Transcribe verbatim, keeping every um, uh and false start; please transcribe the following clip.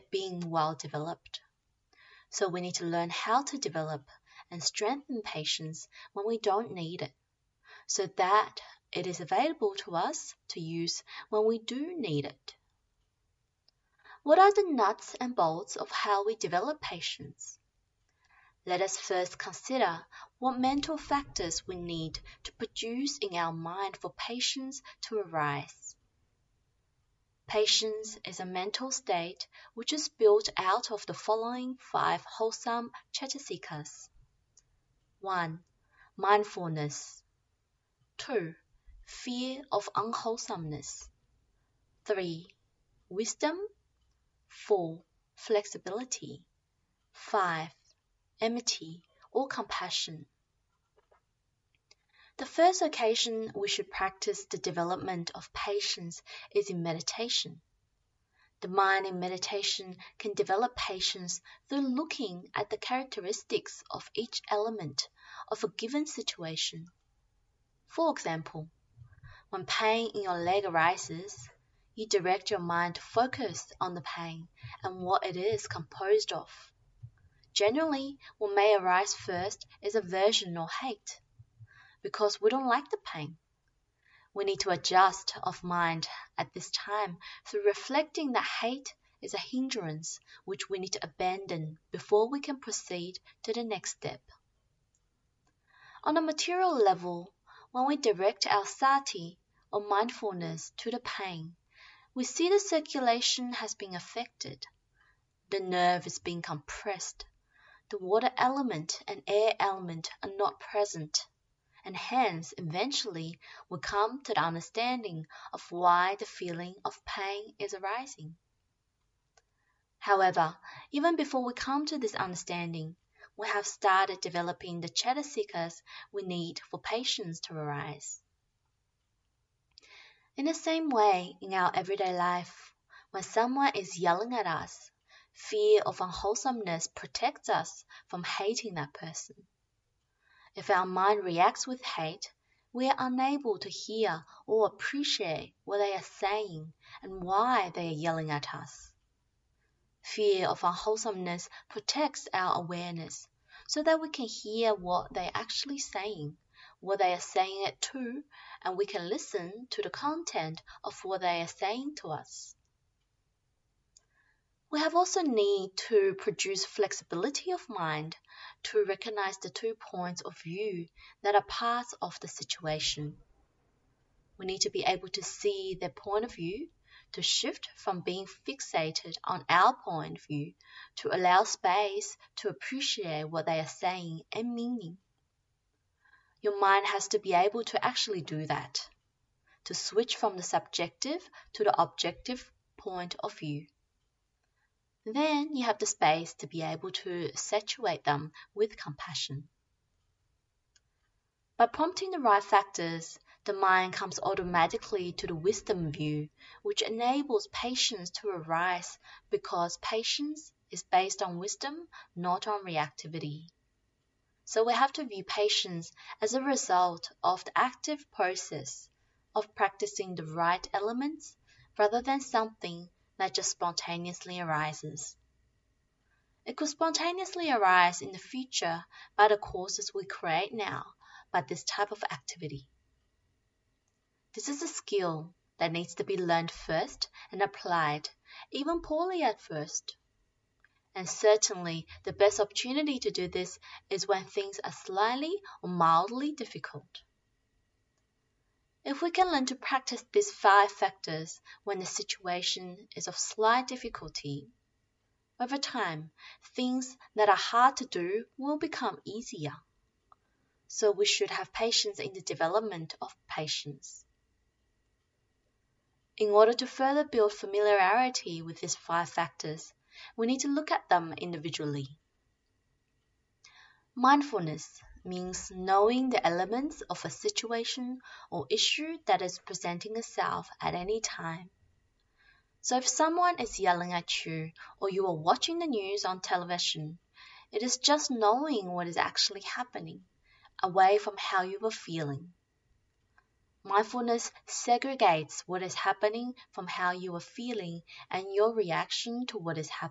it being well developed. So we need to learn how to develop and strengthen patience when we don't need it, so that it is available to us to use when we do need it. What are the nuts and bolts of how we develop patience? Let us first consider what mental factors we need to produce in our mind for patience to arise. Patience is a mental state which is built out of the following five wholesome cetasikas. one. Mindfulness. two. Fear of unwholesomeness. three. Wisdom. four. Flexibility. five. Enmity or compassion. The first occasion we should practice the development of patience is in meditation. The mind in meditation can develop patience through looking at the characteristics of each element of a given situation. For example, when pain in your leg arises, you direct your mind to focus on the pain and what it is composed of. Generally, what may arise first is aversion or hate, because we don't like the pain. We need to adjust of mind at this time through reflecting that hate is a hindrance which we need to abandon before we can proceed to the next step. On a material level, when we direct our sati or mindfulness to the pain, we see the circulation has been affected. The nerve is being compressed. The water element and air element are not present, and hence eventually we come to the understanding of why the feeling of pain is arising. However, even before we come to this understanding, we have started developing the cetasikas we need for patience to arise. In the same way, in our everyday life, when someone is yelling at us, fear of unwholesomeness protects us from hating that person. If our mind reacts with hate, we are unable to hear or appreciate what they are saying and why they are yelling at us. Fear of unwholesomeness protects our awareness so that we can hear what they are actually saying, what they are saying it to, and we can listen to the content of what they are saying to us. We have also need to produce flexibility of mind to recognize the two points of view that are parts of the situation. We need to be able to see their point of view, to shift from being fixated on our point of view, to allow space to appreciate what they are saying and meaning. Your mind has to be able to actually do that, to switch from the subjective to the objective point of view. Then you have the space to be able to saturate them with compassion. By prompting the right factors, the mind comes automatically to the wisdom view, which enables patience to arise because patience is based on wisdom, not on reactivity. So we have to view patience as a result of the active process of practicing the right elements rather than something that just spontaneously arises. It could spontaneously arise in the future by the courses we create now, by this type of activity. This is a skill that needs to be learned first and applied, even poorly at first. And certainly the best opportunity to do this is when things are slightly or mildly difficult. If we can learn to practice these five factors when the situation is of slight difficulty, over time, things that are hard to do will become easier. So we should have patience in the development of patience. In order to further build familiarity with these five factors, we need to look at them individually. Mindfulness means knowing the elements of a situation or issue that is presenting itself at any time. So if someone is yelling at you or you are watching the news on television, it is just knowing what is actually happening, away from how you are feeling. Mindfulness segregates what is happening from how you are feeling and your reaction to what is happening.